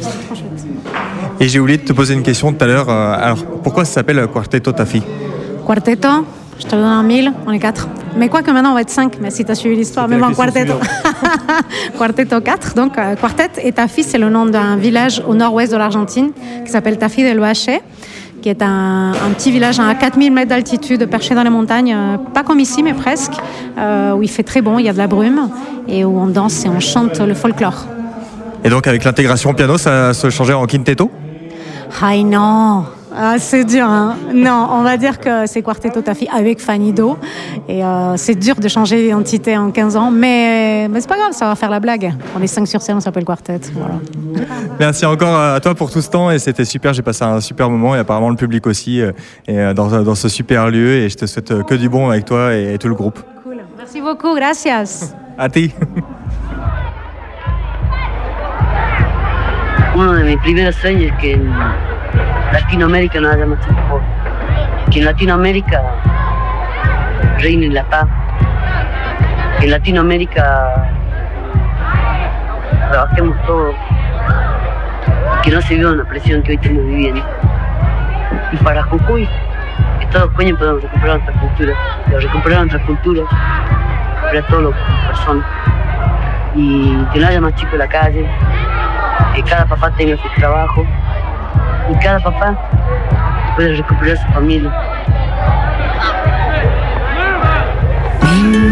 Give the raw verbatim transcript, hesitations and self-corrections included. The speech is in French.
c'est trop chouette. Et j'ai oublié de te poser une question tout à l'heure. Alors, pourquoi ça s'appelle Quarteto Tafí? Quartetto, je te le donne en mille, on est quatre. Mais quoi que maintenant on va être cinq, mais si tu as suivi l'histoire, C'était même la en question quartetto. Quartetto quatre, donc euh, Quartet et Tafí, c'est le nom d'un village au nord-ouest de l'Argentine qui s'appelle Tafí del Valle, qui est un, un petit village à quatre mille mètres d'altitude, perché dans les montagnes, euh, pas comme ici, mais presque, euh, où il fait très bon, il y a de la brume, et où on danse et on chante le folklore. Et donc avec l'intégration piano, ça se changeait en quintetto? Aïe non, ah, c'est dur, hein. Non, on va dire que c'est Quartetto Tafí avec Fanny Do. Et euh, c'est dur de changer d'identité en quinze ans, mais, mais c'est pas grave, ça va faire la blague. On est cinq sur scène, on s'appelle Quartet. Voilà. Merci encore à toi pour tout ce temps et c'était super, j'ai passé un super moment et apparemment le public aussi et dans, dans ce super lieu et je te souhaite que du bon avec toi et tout le groupe. Cool, merci beaucoup, gracias. A ti. Uno de mis primeros sueños es que en Latinoamérica no haya más tiempo, que en Latinoamérica reine la paz, que en Latinoamérica trabajemos todos, que no se viva una presión que hoy estamos viviendo. Y para Jujuy, que todos coño podamos recuperar nuestra cultura, que recuperar nuestra cultura, recuperar todo lo que somos personas, y que no haya más chicos en la calle, que cada papá tenga su trabajo y cada papá pueda recuperar su familia.